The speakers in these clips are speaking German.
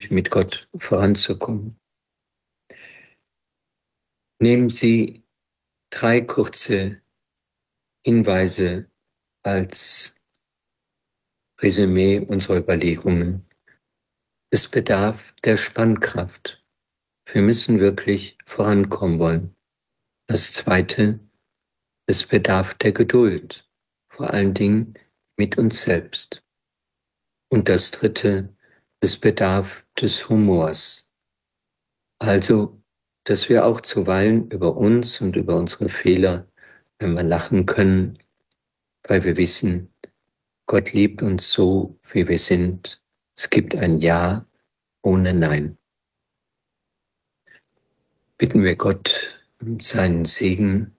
wirklich mit Gott voranzukommen. Nehmen Sie 3 kurze Hinweise als Resümee unserer Überlegungen. Es bedarf der Spannkraft. Wir müssen wirklich vorankommen wollen. Das Zweite, es bedarf der Geduld, vor allen Dingen mit uns selbst. Und das Dritte, es bedarf des Humors. Also, dass wir auch zuweilen über uns und über unsere Fehler einmal lachen können, weil wir wissen, Gott liebt uns so, wie wir sind. Es gibt ein Ja ohne Nein. Bitten wir Gott um seinen Segen.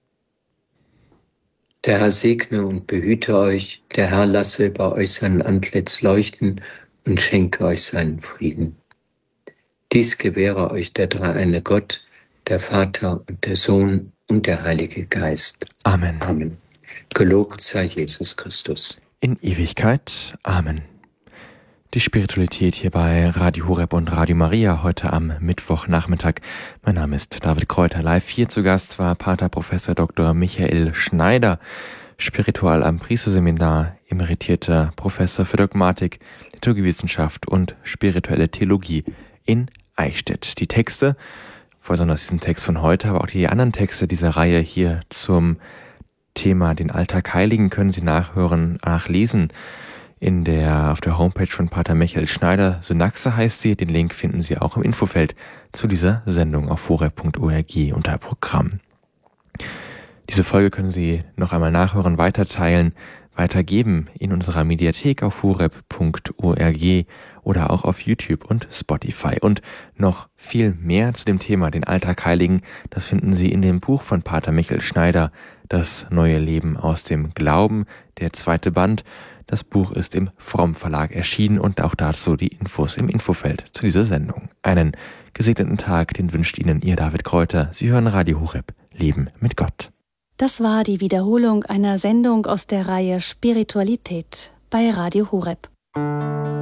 Der Herr segne und behüte euch, der Herr lasse bei euch sein Antlitz leuchten und schenke euch seinen Frieden. Dies gewähre euch der dreieine Gott, der Vater und der Sohn und der Heilige Geist. Amen. Amen. Gelobt sei Jesus Christus. In Ewigkeit. Amen. Die Spiritualität hier bei Radio Horeb und Radio Maria heute am Mittwochnachmittag. Mein Name ist David Kräuter. Live hier zu Gast war Pater Professor Dr. Michael Schneider, Spiritual am Priesterseminar, emeritierter Professor für Dogmatik, Liturgiewissenschaft und spirituelle Theologie in Eichstätt. Die Texte, besonders diesen Text von heute, aber auch die anderen Texte dieser Reihe hier zum Thema den Alltag Heiligen können Sie nachlesen auf der Homepage von Pater Michael Schneider. Synaxe heißt sie. Den Link finden Sie auch im Infofeld zu dieser Sendung auf horeb.org unter Programm. Diese Folge können Sie noch einmal nachhören, weiterteilen, weitergeben in unserer Mediathek auf horeb.org oder auch auf YouTube und Spotify. Und noch viel mehr zu dem Thema, den Alltag Heiligen, das finden Sie in dem Buch von Pater Michael Schneider, Das neue Leben aus dem Glauben, der 2. Band. Das Buch ist im Fromm Verlag erschienen und auch dazu die Infos im Infofeld zu dieser Sendung. Einen gesegneten Tag, den wünscht Ihnen Ihr David Kräuter. Sie hören Radio Horeb, Leben mit Gott. Das war die Wiederholung einer Sendung aus der Reihe Spiritualität bei Radio Horeb.